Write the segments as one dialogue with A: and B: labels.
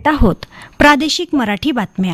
A: आहोत प्रादेशिक मराठी बातम्या.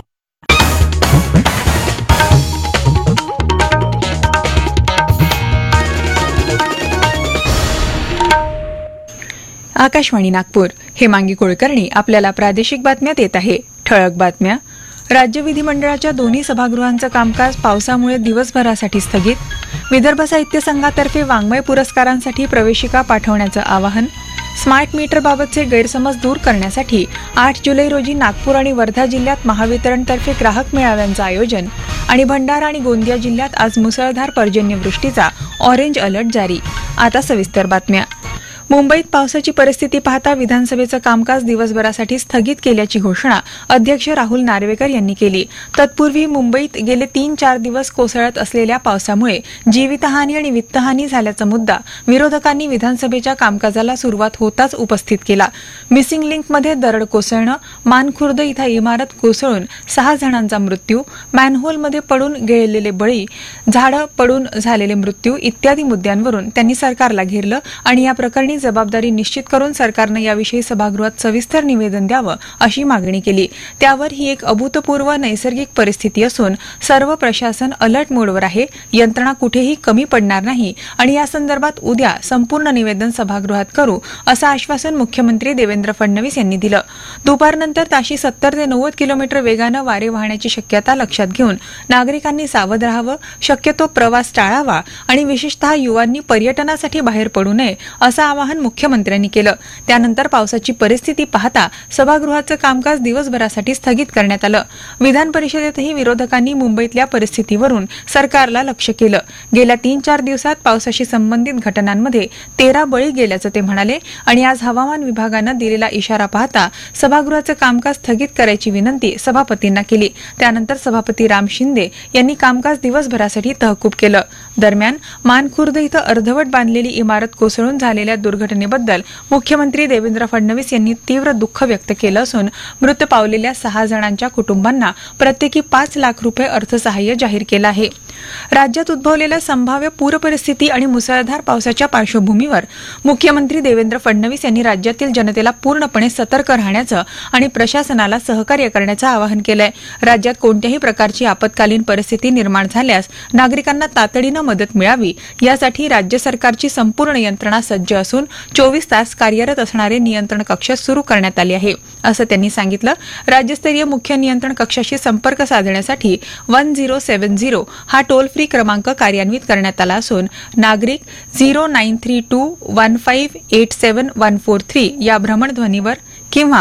B: आकाशवाणी नागपूर. हेमांगी कुलकर्णी आपल्याला प्रादेशिक बातम्या देत आहे. ठळक बातम्या. राज्य विधिमंडळाच्या दोन्ही सभागृहांचं कामकाज पावसामुळे दिवसभरासाठी स्थगित. विदर्भ साहित्य संघातर्फे वाङ्मय पुरस्कारांसाठी प्रवेशिका पाठवण्याचं आवाहन. स्मार्ट मीटरबाबतचे गैरसमज दूर करण्यासाठी 8 जुलै रोजी नागपूर आणि वर्धा जिल्ह्यात महावितरणतर्फे ग्राहक मेळाव्यांचं आयोजन. आणि भंडारा आणि गोंदिया जिल्ह्यात आज मुसळधार पर्जन्यवृष्टीचा ऑरेंज अलर्ट जारी. आता सविस्तर बातम्या. मुंबईत पावसाची परिस्थिती पाहता विधानसभेचं कामकाज दिवसभरासाठी स्थगित केल्याची घोषणा अध्यक्ष राहुल नार्वेकर यांनी केली. तत्पूर्वी मुंबईत गेले 3-4 दिवस कोसळत असलेल्या पावसामुळे जीवितहानी आणि वित्तहानी झाल्याचा मुद्दा विरोधकांनी विधानसभेच्या कामकाजाला सुरुवात होताच उपस्थित केला. मिसिंग लिंकमध्ये दरड कोसळणं, मानखुर्द इथं इमारत कोसळून 6 जणांचा मृत्यू, मॅनहोलमध्ये पडून गिळलेले बळी, झाडं पडून झालेले मृत्यू इत्यादी मुद्द्यांवरून त्यांनी सरकारला घेरलं आणि या प्रकरणी जबाबदारी निश्चित करून सरकारनं याविषयी सभागृहात सविस्तर निवेदन द्यावं अशी मागणी केली. त्यावर ही एक अभूतपूर्व नैसर्गिक परिस्थिती असून सर्व प्रशासन अलर्ट मोडवर आहे, यंत्रणा कुठेही कमी पडणार नाही आणि या संदर्भात उद्या संपूर्ण निवेदन सभागृहात करू असं आश्वासन मुख्यमंत्री देवेंद्र फडणवीस यांनी दिलं. दुपारनंतर ताशी 70 ते 90 किलोमीटर वेगानं वारे वाहण्याची शक्यता लक्षात घेऊन नागरिकांनी सावध राहावं, शक्यतो प्रवास टाळावा आणि विशेषतः युवांनी पर्यटनासाठी बाहेर पडू नये असं आवाहन मुख्यमंत्र्यांनी केलं. त्यानंतर पावसाची परिस्थिती पाहता सभागृहाचं कामकाज दिवसभरासाठी स्थगित करण्यात आलं. विधान परिषदेतही विरोधकांनी मुंबईतल्या परिस्थितीवरून सरकारला लक्ष्य केलं. गेल्या 3-4 दिवसात पावसाशी संबंधित घटनांमध्ये 13 बळी गेल्याचं ते म्हणाले आणि आज हवामान विभागानं दिलेला इशारा पाहता सभागृहाचं कामकाज स्थगित करायची विनंती सभापतींना केली. त्यानंतर सभापती राम शिंदे यांनी कामकाज दिवसभरासाठी तहकूब केलं. दरम्यान मानखुर्द इथं अर्धवट बांधलेली इमारत कोसळून झालेल्या दुर्घटनेबद्दल मुख्यमंत्री देवेंद्र फडणवीस यांनी तीव्र दुःख व्यक्त केलं असून मृत पावलेल्या 6 जणांच्या कुटुंबांना प्रत्येकी 5 लाख रुपये अर्थसहाय्य जाहीर केलं आहे. राज्यात उद्भवलेल्या संभाव्य पूरपरिस्थिती आणि मुसळधार पावसाच्या पार्श्वभूमीवर मुख्यमंत्री देवेंद्र फडणवीस यांनी राज्यातील जनतेला पूर्णपणे सतर्क राहण्याचं आणि प्रशासनाला सहकार्य करण्याचं आवाहन केलंय. राज्यात कोणत्याही प्रकारची आपत्कालीन परिस्थिती निर्माण झाल्यास नागरिकांना तातडीनं मदत मिळावी यासाठी राज्य सरकारची संपूर्ण यंत्रणा सज्ज असून 24 तास कार्यरत असणारे नियंत्रण कक्ष सुरू करण्यात आले आहे असं त्यांनी सांगितलं. राज्यस्तरीय मुख्य नियंत्रण कक्षाशी संपर्क साधण्यासाठी 1070 हा टोल फ्री क्रमांक कार्यान्वित करण्यात आला असून नागरिक 09321587 या भ्रमणध्वनीवर किंवा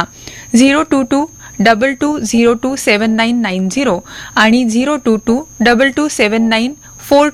B: 02222027990 आणि 0222279